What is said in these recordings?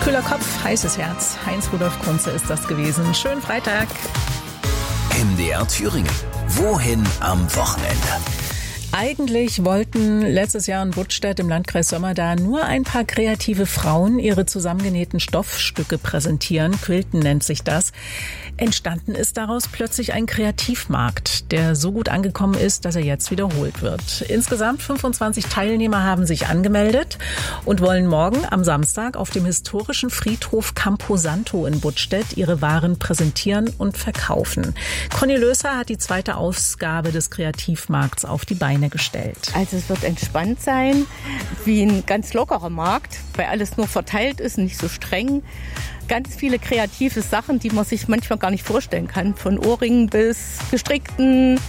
Kühler Kopf, heißes Herz. Heinz-Rudolf Kunze ist das gewesen. Schönen Freitag. MDR Thüringen. Wohin am Wochenende? Eigentlich wollten letztes Jahr in Buttstedt im Landkreis Sömmerda nur ein paar kreative Frauen ihre zusammengenähten Stoffstücke präsentieren. Quilten nennt sich das. Entstanden ist daraus plötzlich ein Kreativmarkt, der so gut angekommen ist, dass er jetzt wiederholt wird. Insgesamt 25 Teilnehmer haben sich angemeldet und wollen morgen am Samstag auf dem historischen Friedhof Camposanto in Buttstedt ihre Waren präsentieren und verkaufen. Conny Löser hat die zweite Ausgabe des Kreativmarkts auf die Beine gestellt. Also es wird entspannt sein, wie ein ganz lockerer Markt, weil alles nur verteilt ist, nicht so streng. Ganz viele kreative Sachen, die man sich manchmal gar nicht vorstellen kann. Von Ohrringen bis gestrickten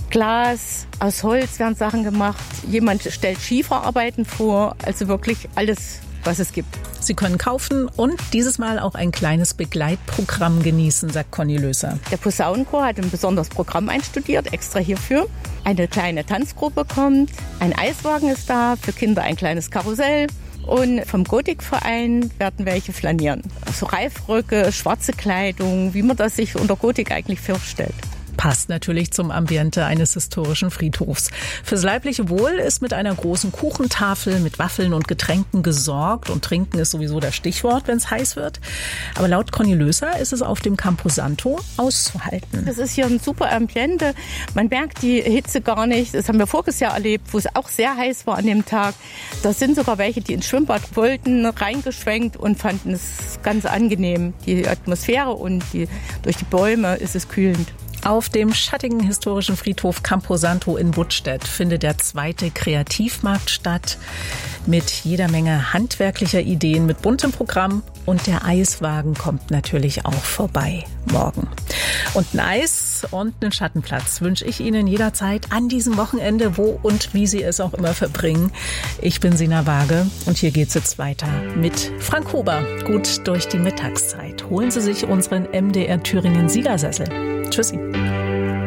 Glas, aus Holz werden Sachen gemacht. Jemand stellt Schieferarbeiten vor, also wirklich alles, was es gibt. Sie können kaufen und dieses Mal auch ein kleines Begleitprogramm genießen, sagt Conny Löser. Der Posaunenchor hat ein besonderes Programm einstudiert, extra hierfür. Eine kleine Tanzgruppe kommt, ein Eiswagen ist da, für Kinder ein kleines Karussell. Und vom Gotikverein werden welche flanieren. So Reifröcke, schwarze Kleidung, wie man das sich unter Gotik eigentlich vorstellt. Passt natürlich zum Ambiente eines historischen Friedhofs. Fürs leibliche Wohl ist mit einer großen Kuchentafel mit Waffeln und Getränken gesorgt. Und trinken ist sowieso das Stichwort, wenn es heiß wird. Aber laut Conny Löser ist es auf dem Camposanto auszuhalten. Das ist hier ein super Ambiente. Man merkt die Hitze gar nicht. Das haben wir voriges Jahr erlebt, wo es auch sehr heiß war an dem Tag. Da sind sogar welche, die ins Schwimmbad wollten, reingeschwenkt und fanden es ganz angenehm. Die Atmosphäre und durch die Bäume ist es kühlend. Auf dem schattigen historischen Friedhof Camposanto in Buttstedt findet der zweite Kreativmarkt statt mit jeder Menge handwerklicher Ideen, mit buntem Programm, und der Eiswagen kommt natürlich auch vorbei morgen. Und ein Eis und einen Schattenplatz wünsche ich Ihnen jederzeit an diesem Wochenende, wo und wie Sie es auch immer verbringen. Ich bin Sina Waage und hier geht's jetzt weiter mit Frank Huber. Gut durch die Mittagszeit. Holen Sie sich unseren MDR Thüringen Siegersessel. Tschüssi.